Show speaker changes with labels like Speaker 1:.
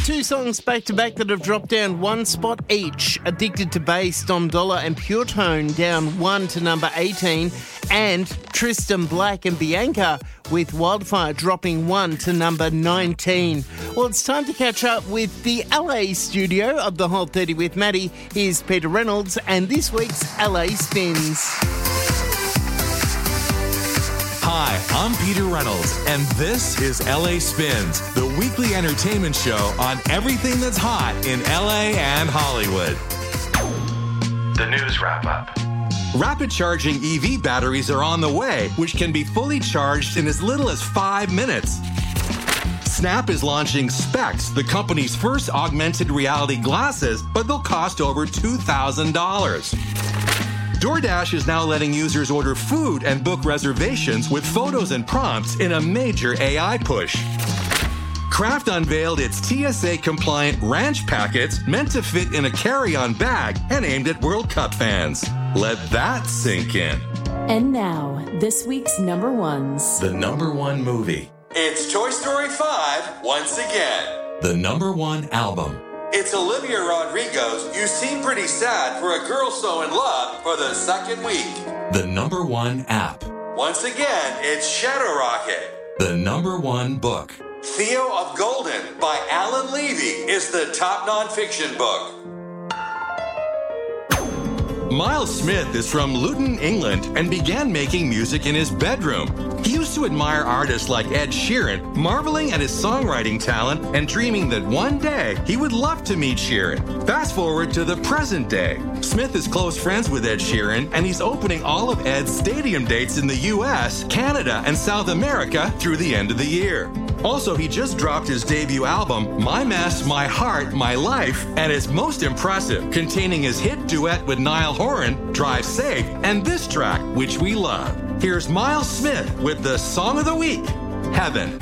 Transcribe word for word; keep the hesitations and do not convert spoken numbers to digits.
Speaker 1: two songs back-to-back that have dropped down one spot each. Addicted to Bass, Dom Dollar and Pure Tone down one to number eighteen. And Tristan Black and Bianca with Wildfire dropping one to number nineteen. Well, it's time to catch up with the L A studio of the Hot thirty with Maddie. Here's Peter Reynolds and this week's L A Spins.
Speaker 2: Hi, I'm Peter Reynolds, and this is L A Spins, the weekly entertainment show on everything that's hot in L A and Hollywood.
Speaker 3: The news wrap-up.
Speaker 2: Rapid charging E V batteries are on the way, which can be fully charged in as little as five minutes. Snap is launching Specs, the company's first augmented reality glasses, but they'll cost over two thousand dollars. DoorDash is now letting users order food and book reservations with photos and prompts in a major A I push. Kraft unveiled its T S A-compliant ranch packets meant to fit in a carry-on bag and aimed at World Cup fans. Let that sink in.
Speaker 4: And now, this week's number ones.
Speaker 2: The number one movie.
Speaker 5: It's Toy Story five once again.
Speaker 2: The number one album.
Speaker 5: It's Olivia Rodrigo's You Seem Pretty Sad for a Girl So in Love for the second week.
Speaker 2: The number one app.
Speaker 5: Once again, it's Shadow Rocket.
Speaker 2: The number one book.
Speaker 5: Theo of Golden by Alan Levy is the top nonfiction book.
Speaker 2: Miles Smith is from Luton, England, and began making music in his bedroom. He used to admire artists like Ed Sheeran, marveling at his songwriting talent and dreaming that one day he would love to meet Sheeran. Fast forward to the present day. Smith is close friends with Ed Sheeran, and he's opening all of Ed's stadium dates in the U S, Canada, and South America through the end of the year. Also, he just dropped his debut album, My Mess, My Heart, My Life, and it's most impressive, containing his hit duet with Niall Horan, Drive Safe, and this track, which we love. Here's Miles Smith with the Song of the Week, Heaven.